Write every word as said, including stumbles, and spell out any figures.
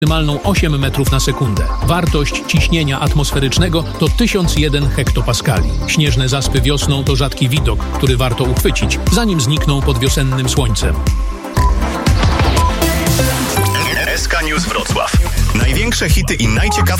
maksymalną osiem metrów na sekundę. Wartość ciśnienia atmosferycznego to tysiąc jeden hektopaskali. Śnieżne zaspy wiosną to rzadki widok, który warto uchwycić, zanim znikną pod wiosennym słońcem. S K News Wrocław. Największe hity i najciekawsze